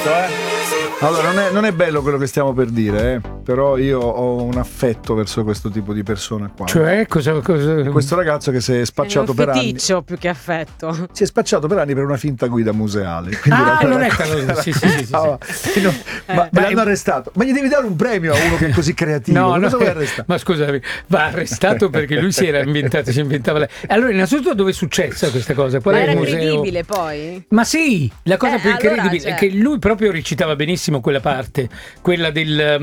Allora, non è bello quello che stiamo per dire, però io ho un affetto verso questo tipo di persona qua. Cioè, cosa... Questo ragazzo che si è spacciato per anni. È un feticcio più che affetto. Si è spacciato per anni per una finta guida museale. Allora sì. Ma l'hanno arrestato. Ma gli devi dare un premio a uno che è così creativo. No, vuoi arrestare? ma scusami, va arrestato perché lui si inventava lei. Allora, innanzitutto dove è successa questa cosa? Qual Ma è era il museo? credibile poi? Ma sì, la cosa più allora, incredibile è che lui proprio recitava benissimo quella parte, quella della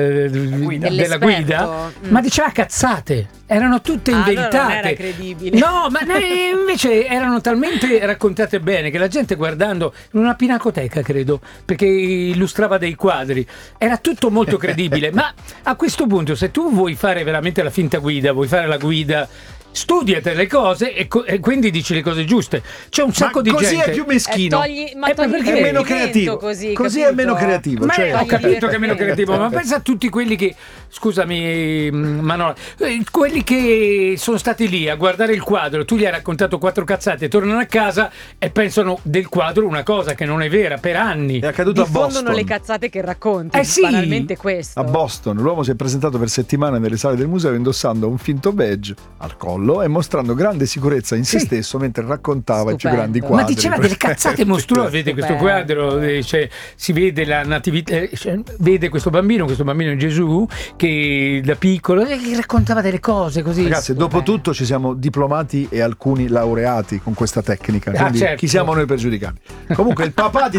guida, ma diceva cazzate, erano tutte inventate. Allora non era credibile. No, ma invece erano talmente raccontate bene che la gente guardando in una pinacoteca, credo, perché illustrava dei quadri, era tutto molto credibile. Ma a questo punto, se tu vuoi fare veramente la finta guida, vuoi fare la guida, studiate le cose e quindi dici le cose giuste. C'è un sacco di gente. Così è più meschino. Perché è meno creativo. Così è meno creativo. Ma cioè, ho capito che è meno creativo, ma pensa a tutti quelli che, scusami Manola, quelli che sono stati lì a guardare il quadro, tu gli hai raccontato 4 cazzate, tornano a casa e pensano del quadro una cosa che non è vera per anni. È accaduto a Boston. Diffondono le cazzate che racconti, sì. banalmente questo. A Boston l'uomo si è presentato per settimane nelle sale del museo indossando un finto badge al collo e mostrando grande sicurezza in se stesso mentre raccontava i più grandi quadri. Ma diceva delle cazzate mostruose. Vede questo quadro, si vede la natività, vede questo bambino è Gesù che da piccolo raccontava delle cose così. Ragazzi, dopo tutto ci siamo diplomati e alcuni laureati con questa tecnica, quindi certo. Chi siamo noi per giudicarli? Comunque il papà di